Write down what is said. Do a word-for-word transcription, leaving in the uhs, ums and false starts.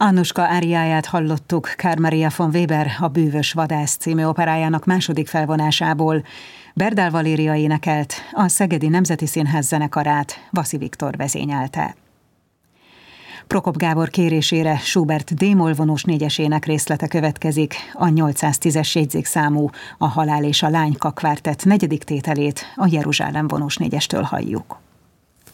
Annuska áriáját hallottuk Carl Maria von Weber A bűvös vadász című operájának második felvonásából. Berdál Valéria énekelt, a Szegedi Nemzeti Színház zenekarát Vaszi Viktor vezényelte. Prokop Gábor kérésére Schubert D-moll vonós négyesének részlete következik, a nyolcszáztízes jegyzékszámú A halál és a lány kakvártett negyedik tételét a Jeruzsálem vonós négyestől halljuk.